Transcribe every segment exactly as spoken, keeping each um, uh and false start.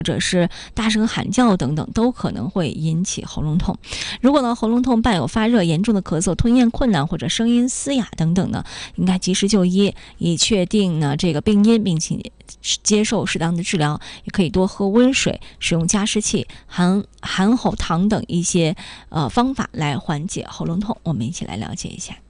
或者是大声喊叫等等，都可能会引起喉咙痛。如果呢喉咙痛伴有发热、严重的咳嗽、吞咽困难或者声音嘶哑等等呢，应该及时就医，以确定呢这个病因，并且接受适当的治疗。也可以多喝温水，使用加湿器、含含喉糖等一些呃方法来缓解喉咙痛。我们一起来了解一下。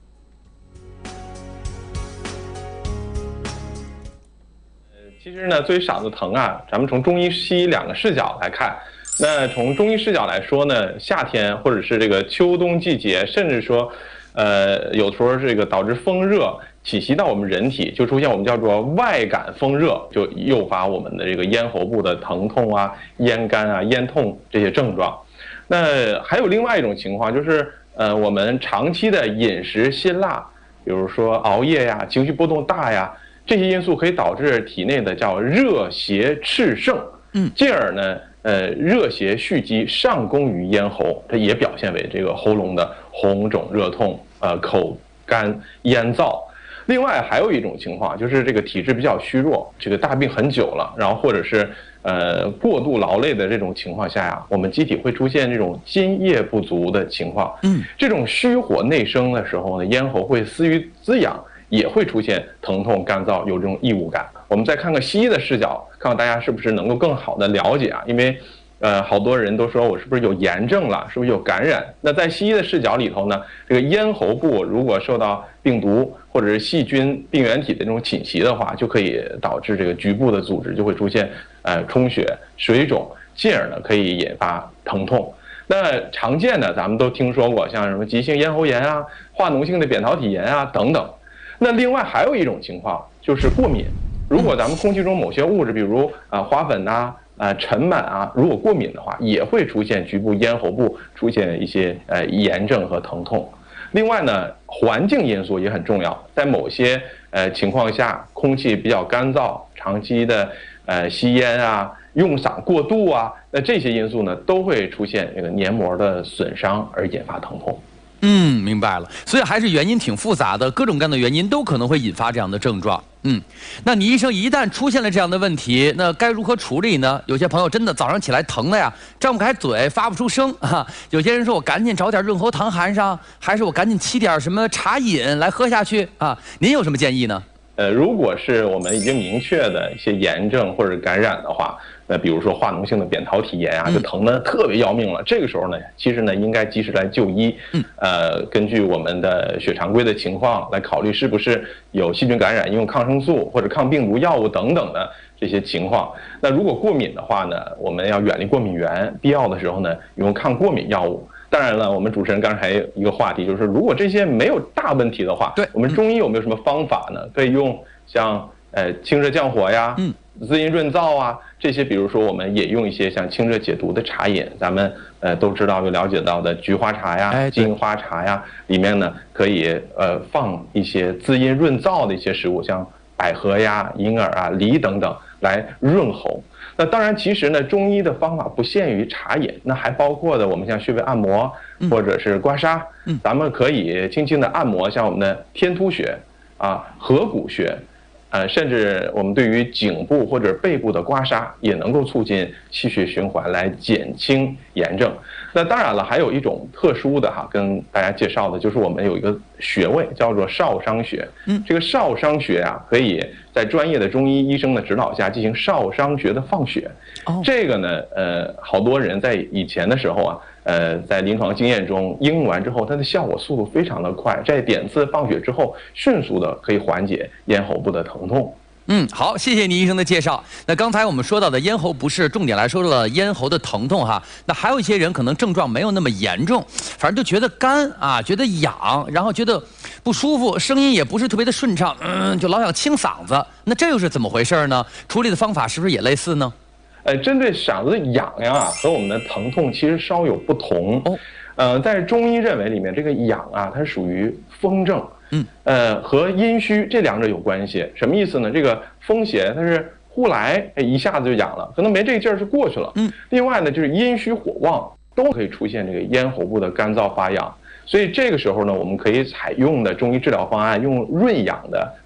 其实呢，对于嗓子疼啊，咱们从中医、西医两个视角来看。那从中医视角来说呢，夏天或者是这个秋冬季节，甚至说，呃，有时候这个导致风热侵袭到我们人体，就出现我们叫做外感风热，就诱发我们的这个咽喉部的疼痛啊、咽干啊、咽痛这些症状。那还有另外一种情况，就是呃，我们长期的饮食辛辣，比如说熬夜呀、情绪波动大呀。这些因素可以导致体内的叫热邪炽盛，嗯，进而呢，呃，热邪蓄积上攻于咽喉，它也表现为这个喉咙的红肿热痛，呃，口干咽燥。另外还有一种情况，就是这个体质比较虚弱，这个大病很久了，然后或者是呃过度劳累的这种情况下呀，我们机体会出现这种津液不足的情况，嗯，这种虚火内生的时候呢，咽喉会思于滋养。也会出现疼痛、干燥，有这种异物感。我们再看看西医的视角，看看大家是不是能够更好的了解啊？因为，呃，好多人都说我是不是有炎症了，是不是有感染？那在西医的视角里头呢，这个咽喉部如果受到病毒或者是细菌、病原体的这种侵袭的话，就可以导致这个局部的组织就会出现呃充血、水肿，进而呢可以引发疼痛。那常见的咱们都听说过，像什么急性咽喉炎啊、化脓性的扁桃体炎啊等等。那另外还有一种情况就是过敏，如果咱们空气中某些物质，比如啊、呃、花粉呐、啊、呃尘螨啊，如果过敏的话，也会出现局部咽喉部出现一些呃炎症和疼痛。另外呢，环境因素也很重要，在某些呃情况下，空气比较干燥，长期的呃吸烟啊、用嗓过度啊，那这些因素呢，都会出现这个黏膜的损伤而引发疼痛。 嗯，明白了。所以还是原因挺复杂的，各种各样的原因都可能会引发这样的症状。嗯，那你医生一旦出现了这样的问题，那该如何处理呢？有些朋友真的早上起来疼的呀，张不开嘴，发不出声啊。有些人说我赶紧找点润喉糖含上，还是我赶紧沏点什么茶饮来喝下去啊？您有什么建议呢？ 呃，如果是我们已经明确的一些炎症或者感染的话，那比如说化脓性的扁桃体炎啊，就疼得特别要命了。这个时候呢，其实呢应该及时来就医。嗯，呃，根据我们的血常规的情况来考虑是不是有细菌感染，用抗生素或者抗病毒药物等等的这些情况。那如果过敏的话呢，我们要远离过敏源，必要的时候呢用抗过敏药物。当然了，我们主持人刚才还有一个话题，就是如果这些没有大问题的话，对我们中医有没有什么方法呢？可以用像呃清热降火呀，嗯，滋阴润燥啊这些，比如说我们也用一些像清热解毒的茶饮，咱们呃都知道又了解到的菊花茶呀、金花茶呀，里面呢可以呃放一些滋阴润燥的一些食物，像百合呀、银耳啊、梨等等来润喉。那当然，其实呢，中医的方法不限于茶饮，那还包括的我们像穴位按摩或者是刮痧，嗯，咱们可以轻轻的按摩，像我们的天突穴啊、合谷穴，呃，甚至我们对于颈部或者背部的刮痧，也能够促进气血循环，来减轻炎症。那当然了，还有一种特殊的哈，跟大家介绍的就是我们有一个穴位叫做少商穴。嗯，这个少商穴啊，可以在专业的中医医生的指导下进行少商穴的放血。哦，这个呢，呃，好多人在以前的时候啊，呃，在临床经验中应用完之后，它的效果速度非常的快，在点刺放血之后，迅速的可以缓解咽喉部的疼痛。 嗯，好，谢谢倪医生的介绍。那刚才我们说到的咽喉不适，重点来说了咽喉的疼痛哈。那还有一些人可能症状没有那么严重，反正就觉得干啊，觉得痒，然后觉得不舒服，声音也不是特别的顺畅，嗯，就老想清嗓子。那这又是怎么回事呢？处理的方法是不是也类似呢？ 呃，针对嗓子痒痒啊和我们的疼痛其实稍有不同。哦，呃，在中医认为里面这个痒啊，它属于风症。嗯，呃，和阴虚这两者有关系，什么意思呢？这个风邪它是忽来，哎，一下子就痒了，可能没这个劲儿就过去了。嗯，另外呢，就是阴虚火旺，都可以出现这个咽喉部的干燥发痒。所以这个时候呢，我们可以采用的中医治疗方案，用润养的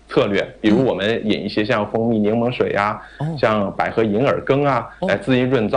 策略，比如我们饮一些像蜂蜜柠檬水呀、 哦像百合银耳羹啊， 哦来滋阴润燥。